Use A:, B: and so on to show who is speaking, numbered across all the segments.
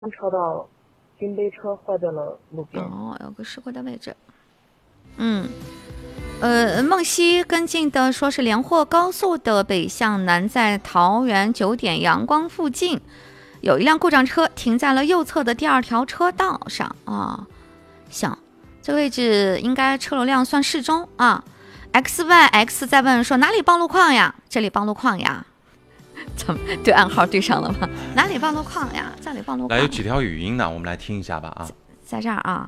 A: 车道金杯车坏在了路边。
B: 哦，有个事故的位置。梦溪跟进的说是连霍高速的北向南，在桃园9点阳光附近，有一辆故障车停在了右侧的第2条车道上啊。行，这个位置应该车流量算适中啊。XYX 在问说哪里报路况呀？这里报路况呀。怎么对暗号对上了吗？哪里报路况呀？这里报路况。
C: 来，有几条语音呢，我们来听一下吧啊。
B: 在这儿啊。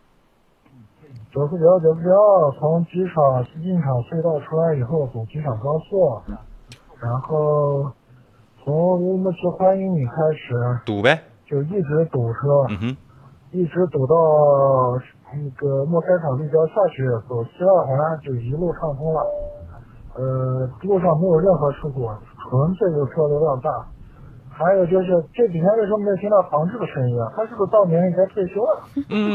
D: 9四9 9 9，从机场西进场隧道出来以后走机场高速，然后从乌木区欢迎你开始
C: 堵呗，
D: 就一直堵车，一直堵到那个莫开场立交下去，走西二环就一路畅通了。路上没有任何事故，纯粹就是车流量大。还有就是这几天为什么没有听到防治的声音啊？他是不是到年龄该退休了？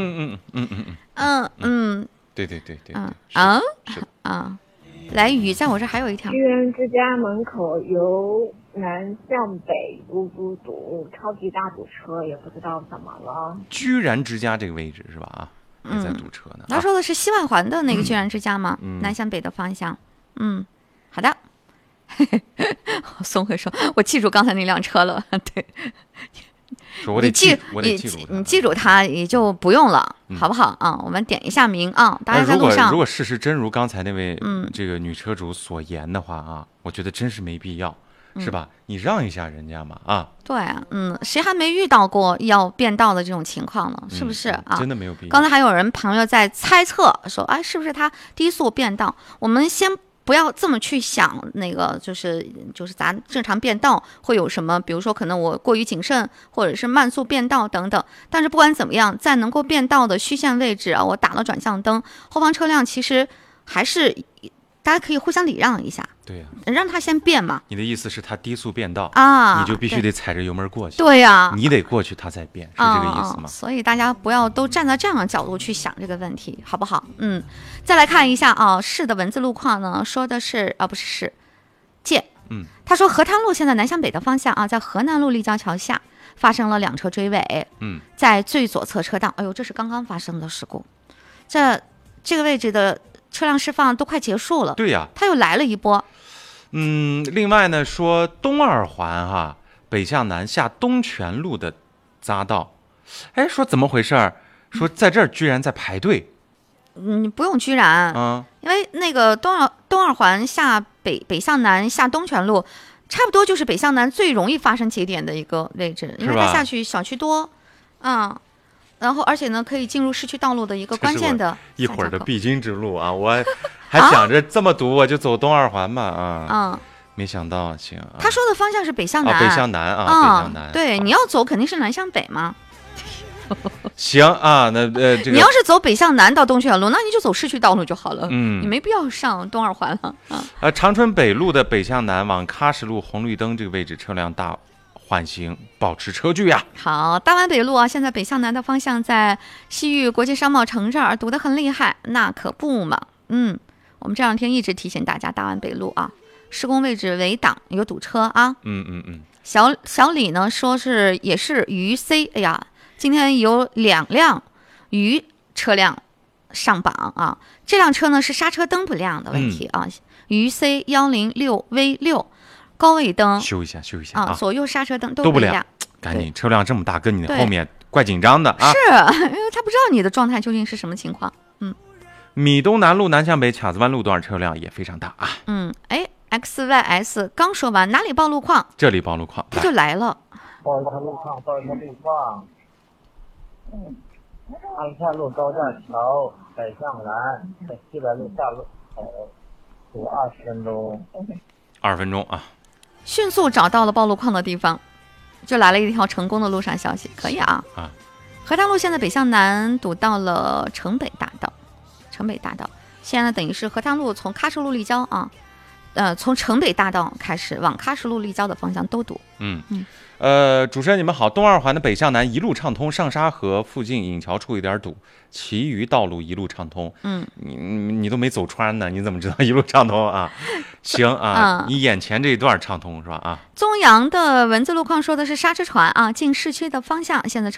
C: 对，
B: 来雨在我这还有一条。
A: 居然之家门口由南向北堵，超级大堵车，也不知道怎么了。
C: 居然之家这个位置是吧？啊，也在堵车呢。
B: 他说的是西外环的那个居然之家吗？南向北的方向。好的。松会说：“我记住刚才那辆车了。”对，
C: 你
B: 记住它也就不用了，好不好啊？我们点一下名啊，大家在路上。
C: 如果事实真如刚才那位这个女车主所言的话啊，我觉得真是没必要，是吧？你让一下人家嘛啊。
B: 对啊，谁还没遇到过要变道的这种情况呢？是不是啊？
C: 真的没有必要。
B: 刚才还有朋友在猜测说，哎，是不是他低速变道？我们先。不要这么去想，那个就是咱正常变道会有什么，比如说可能我过于谨慎，或者是慢速变道等等。但是不管怎么样，在能够变道的虚线位置啊，我打了转向灯，后方车辆其实还是大家可以互相礼让一下。
C: 对呀，
B: 让他先变嘛。
C: 你的意思是他低速变道
B: 啊，
C: 你就必须得踩着油门过去。
B: 对呀，
C: 你得过去他再变，是这个意思吗？
B: 所以大家不要都站在这样的角度去想这个问题，好不好？再来看一下啊，市的文字路况呢，说的是不是市界？他说河滩路现在南向北的方向啊，在河南路立交桥下发生了2车追尾，在最左侧车道，哎呦，这是刚刚发生的事故，这个位置的车辆释放都快结束了，
C: 对呀，
B: 他又来了一波。
C: 另外呢，说东2环北向南下东泉路的匝道，哎，说怎么回事？说在这儿居然在排队。
B: 你不用居然，因为那个东二环下北向南下东泉路，差不多就是北向南最容易发生节点的一个位置，因为它下去小区多，然后而且呢可以进入市区道路的一个关键的
C: 一会儿的必经之路啊，我还想着这么堵，我就走东2环吧没想到行。
B: 他说的方向是北向南，
C: 北向南北向南。
B: 对，你要走肯定是南向北嘛。
C: 行啊，那这个
B: 你要是走北向南到东泉路，那你就走市区道路就好了，你没必要上东2环了
C: 长春北路的北向南往喀什路红绿灯这个位置车辆大缓行，保持车距啊。
B: 好，大湾北路啊，现在北向南的方向在西域国际商贸城这儿堵得很厉害，那可不嘛。我们这2天一直提醒大家，大湾北路啊，施工位置围挡，有堵车啊。小李呢说是也是渝 C， 哎呀，今天有2辆渝车辆上榜啊，这辆车呢是刹车灯不亮的问题啊，渝 C 106V6。高位灯
C: 修一下
B: 左右刹车灯都不亮，
C: 赶紧，车辆这么大，跟你后面怪紧张的啊。
B: 是因为他不知道你的状态究竟是什么情况。
C: 米东南路南向北卡子湾路段车辆也非常大啊。
B: XYS 刚说完，哪里报路况？
C: 这里报路况，
B: 他就来了。
D: 报一下路况。安泰路高架桥北向南，在西白路下路口堵20分钟。
C: 20分钟啊。
B: 迅速找到了报路况的地方，就来了一条成功的路上消息，可以啊。河滩路现在北向南堵到了城北大道，现在等于是河滩路从喀什路立交从城北大道开始往喀什路立交的方向都堵。
C: 主持人你们好，东二环的北向南一路畅通，上沙河附近引桥处有点堵，其余道路一路畅通。你都没走穿呢，你怎么知道一路畅通啊？行啊，你眼前这一段畅通是吧？啊，
B: 宗阳的文字路况说的是刹车船啊，进市区的方向现在